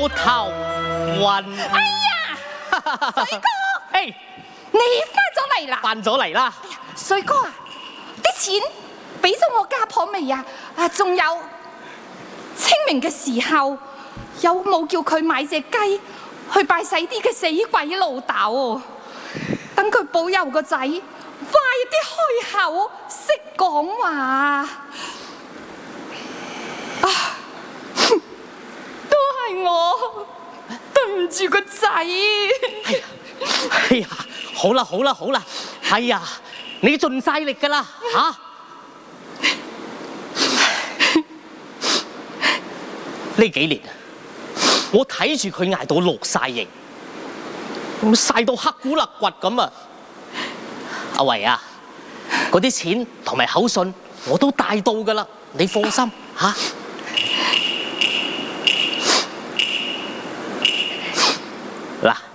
我頭暈。 哎呀，水哥， 誒， 你翻咗嚟啦？ 翻咗嚟啦。 水哥啊，啲錢俾咗我家婆未啊？啊，仲有清明嘅時候，有冇叫佢買隻雞去拜洗啲嘅死鬼老豆？等佢保佑個仔快啲開口識講話。啊，都係我對唔住個仔。 哎呀，好啦好啦好啦，哎呀，你盡晒力㗎啦嚇！呢幾年我睇住佢捱到落晒型，曬到黑古勒骨咁啊！阿維啊，嗰啲錢同埋口信我都帶到㗎啦，你放心嚇。嗱。